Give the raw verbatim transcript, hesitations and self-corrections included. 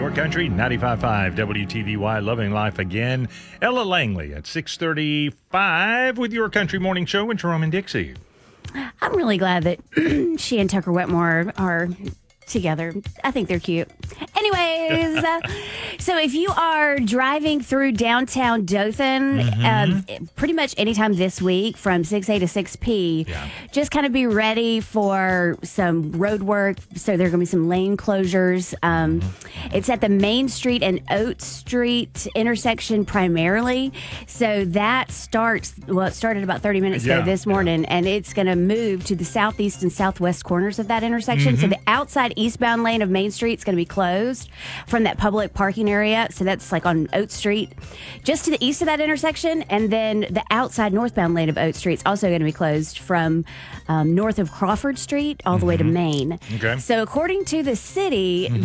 your country, ninety-five point five W T V Y, Loving Life Again. Ella Langley at six thirty-five with your Country Morning Show with Jerome and Dixie. I'm really glad that she and Tucker Wetmore are together. I think they're cute. Anyways, uh, so if you are driving through downtown Dothan, mm-hmm. uh, pretty much anytime this week from six A to six P, yeah. just kind of be ready for some road work. So there are going to be some lane closures. Um, mm-hmm. It's at the Main Street and Oak Street intersection primarily. So that starts, well, it started about thirty minutes ago yeah, this morning, yeah. and it's going to move to the southeast and southwest corners of that intersection. Mm-hmm. So the outside eastbound lane of Main Street is going to be closed from that public parking area. So that's like on Oak Street, just to the east of that intersection. And then the outside northbound lane of Oak Street is also going to be closed from um, north of Crawford Street all the mm-hmm. way to Main. Okay. So according to the city, mm-hmm.